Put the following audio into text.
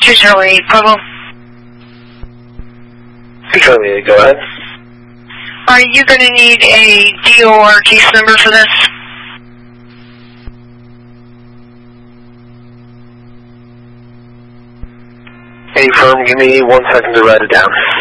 Charlie 8, Pueblo. Charlie 8, go ahead. Are you going to need a DOR case number for this? Hey, firm, give me 1 second to write it down.